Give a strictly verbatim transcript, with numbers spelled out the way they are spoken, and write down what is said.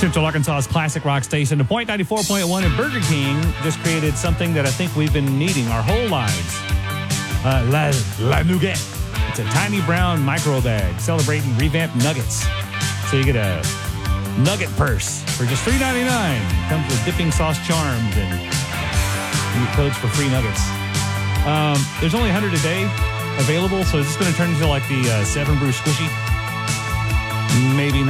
Central Arkansas's classic rock station, the Point ninety-four point one and Burger King just created something that I think we've been needing our whole lives. Uh, La, La Nougat. It's a tiny brown micro bag celebrating revamped nuggets. So you get a nugget purse for just three ninety-nine. Comes with dipping sauce charms and new codes for free nuggets. Um, there's only one hundred a day available, so is this going to turn into like the uh, Seven Brew Squishy? Maybe not.